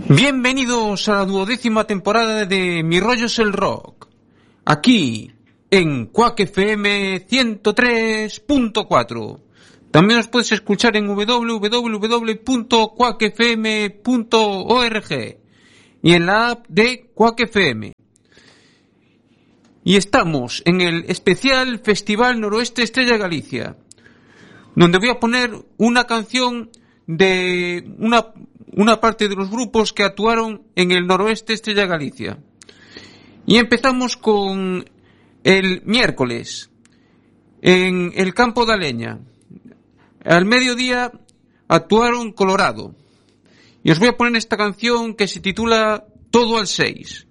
Bienvenidos a la 12ª temporada de Mi Rollo es el Rock, aquí en Quack FM 103.4. También nos puedes escuchar en www.quackfm.org y en la app de Quack FM. Y estamos en el especial Festival Noroeste Estrella Galicia, donde voy a poner una canción de una parte de los grupos que actuaron en el Noroeste Estrella Galicia. Y empezamos con el miércoles en el Campo da Leña. Al mediodía actuaron Colorado. Y os voy a poner esta canción que se titula Todo al 6.